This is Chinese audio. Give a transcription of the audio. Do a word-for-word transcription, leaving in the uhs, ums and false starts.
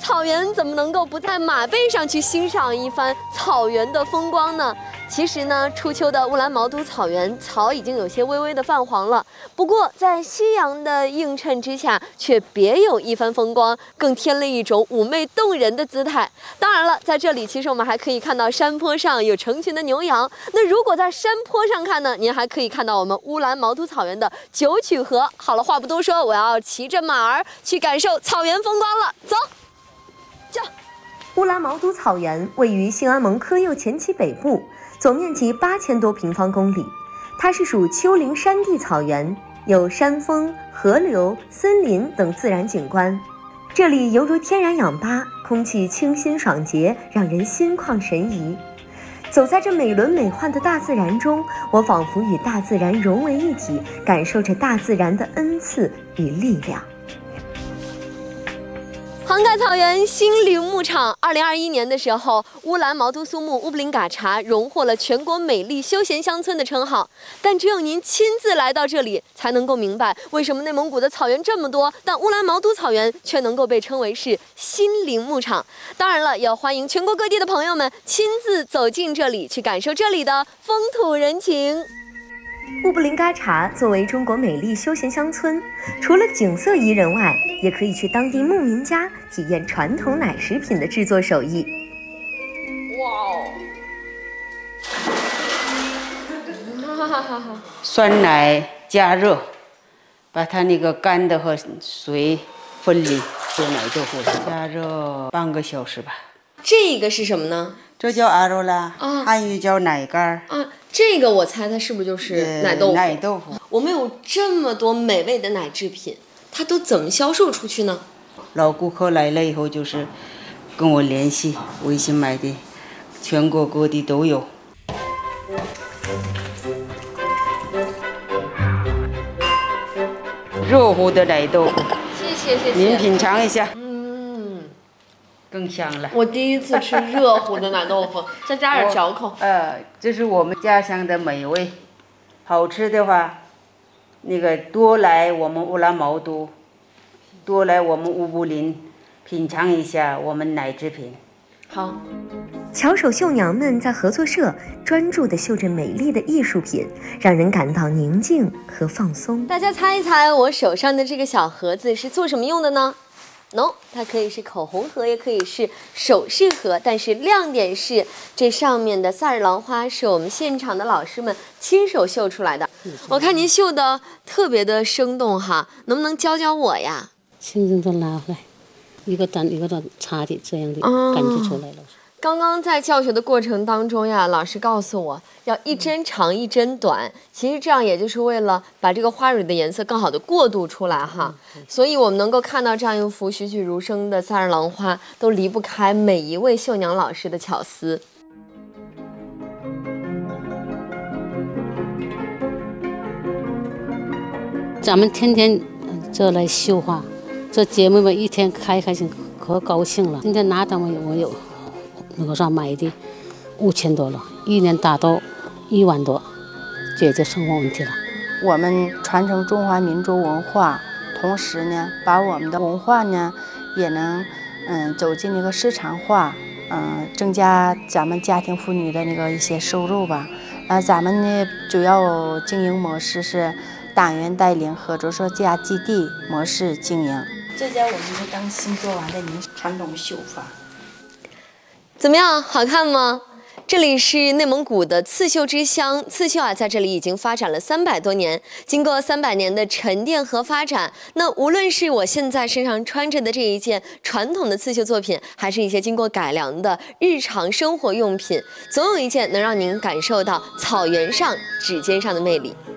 草原怎么能够不在马背上去欣赏一番草原的风光呢？其实呢，初秋的乌兰毛都草原草已经有些微微的泛黄了，不过在夕阳的映衬之下，却别有一番风光，更添了一种妩媚动人的姿态。当然了，在这里其实我们还可以看到山坡上有成群的牛羊。那如果在山坡上看呢，您还可以看到我们乌兰毛都草原的九曲河。好了，话不多说，我要骑着马儿去感受草原风光了，走，驾！ 乌兰毛都草原位于兴安盟科右前旗北部，总面积八千多平方公里。它是属丘陵山地草原，有山峰、河流、森林等自然景观。这里犹如天然氧吧，空气清新爽洁，让人心旷神怡。走在这美轮美奂的大自然中，我仿佛与大自然融为一体，感受着大自然的恩赐与力量。 杭盖草原新陵牧场，二零二一年的时候，乌兰毛都苏木乌布林嘎查荣获了全国美丽休闲乡村的称号。但只有您亲自来到这里，才能够明白为什么内蒙古的草原这么多，但乌兰毛都草原却能够被称为是新陵牧场。当然了，也欢迎全国各地的朋友们亲自走进这里，去感受这里的风土人情。 乌布林嘎查作为中国美丽休闲乡村，除了景色宜人外，也可以去当地牧民家体验传统奶食品的制作手艺。 哇哦！酸奶加热，把它那个干的和水分离，做奶豆腐加热半个小时吧。 这个是什么呢？ 这叫阿肉拉， 啊， 汉语叫奶干啊。这个我猜它是不是就是奶豆腐？ 奶豆腐。 我们有这么多美味的奶制品，它都怎么销售出去呢？ 老顾客来了以后，就是跟我联系，微信买的，全国各地都有。热乎的奶豆腐， 谢谢谢谢。 您品尝一下。 嗯， 更香了。 我第一次吃热乎的奶豆腐，再加点嚼口。 呃，这是我们家乡的美味，好吃的话，那个多来我们乌兰毛都，多来我们乌布林，品尝一下我们奶制品。 好。 巧手绣娘们在合作社专注地绣着美丽的艺术品，让人感到宁静和放松。 大家猜一猜，我手上的这个小盒子是做什么用的呢？ No， 它可以是口红盒，也可以是首饰盒，但是亮点是这上面的萨日兰花是我们现场的老师们亲手绣出来的。我看您绣的特别的生动哈，能不能教教我呀？ 轻轻地拉回来，一个单一个单插的这样的感觉出来了。哦， 刚刚在教学的过程当中呀，老师告诉我要一针长一针短，其实这样也就是为了把这个花蕊的颜色更好的过渡出来哈。所以我们能够看到这样一幅栩栩如生的萨日兰花，都离不开每一位绣娘老师的巧思。 咱们天天这来绣花，这姐妹们一天开开心，可高兴了。今天拿单我有我有。 那个上买的五千多了，一年达到一万多，解决生活问题了。 我们传承中华民族文化，同时呢，把我们的文化呢，也能嗯走进那个市场化，嗯，增加咱们家庭妇女的那个一些收入吧。呃，咱们呢主要经营模式是党员带领合作社加基地模式经营。 这家我们是刚新做完的您传统绣法。 怎么样，好看吗？这里是内蒙古的刺绣之乡，刺绣啊，在这里已经发展了三百多年。经过三百年的沉淀和发展，那无论是我现在身上穿着的这一件传统的刺绣作品，还是一些经过改良的日常生活用品，总有一件能让您感受到草原上指尖上的魅力。